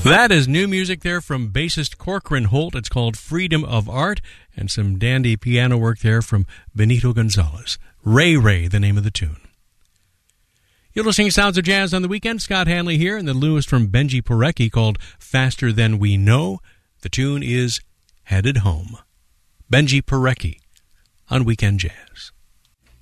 That is new music there from bassist Corcoran Holt. It's called Freedom of Art, and some dandy piano work there from Benito Gonzalez. Ray Ray, the name of the tune. You're listening to Sounds of Jazz on the Weekend. Scott Hanley here, and the newest from Benji Parecki called Faster Than We Know. The tune is Headed Home. Benji Parecki on Weekend Jazz.